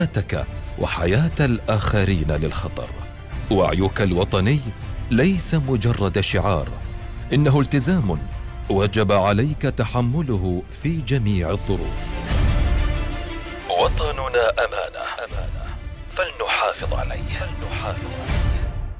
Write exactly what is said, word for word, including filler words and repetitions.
حياتك وحياة الآخرين للخطر. وعيك الوطني ليس مجرد شعار، إنه التزام وجب عليك تحمله في جميع الظروف. وطننا أمانة، فلنحافظ عليه.